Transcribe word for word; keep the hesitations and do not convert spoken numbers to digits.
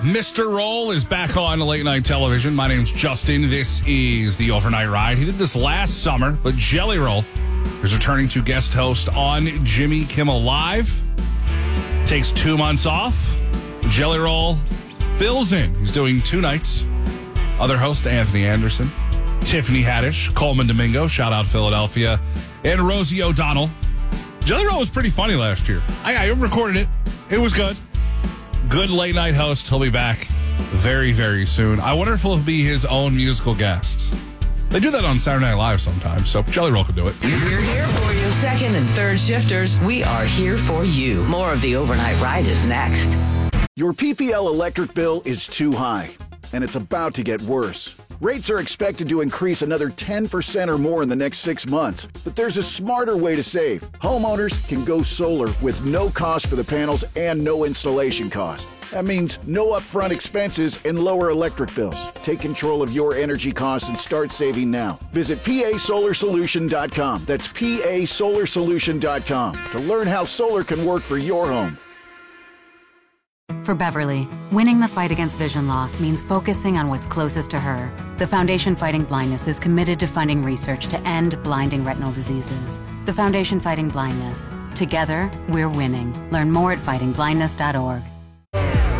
Mister Roll is back on late night television. My name's Justin. This is the Overnight Ride. He did this last summer, but Jelly Roll is returning to guest host on Jimmy Kimmel Live. Takes two months off. Jelly Roll fills in. He's doing two nights. Other host, Anthony Anderson, Tiffany Haddish, Coleman Domingo, shout out Philadelphia, and Rosie O'Donnell. Jelly Roll was pretty funny last year. I, I recorded it. It was good. Good late night host. He'll be back very, very soon. I wonder if he'll be his own musical guest. They do that on Saturday Night Live sometimes, so Jelly Roll can do it. We're here for you. Second and third shifters, we are here for you. More of the Overnight Ride is next. Your P P L electric bill is too high, and it's about to get worse. Rates are expected to increase another ten percent or more in the next six months. But there's a smarter way to save. Homeowners can go solar with no cost for the panels and no installation cost. That means no upfront expenses and lower electric bills. Take control of your energy costs and start saving now. Visit P A solar solution dot com. That's P A solar solution dot com to learn how solar can work for your home. For Beverly, winning the fight against vision loss means focusing on what's closest to her. The Foundation Fighting Blindness is committed to funding research to end blinding retinal diseases. The Foundation Fighting Blindness. Together, we're winning. Learn more at fighting blindness dot org.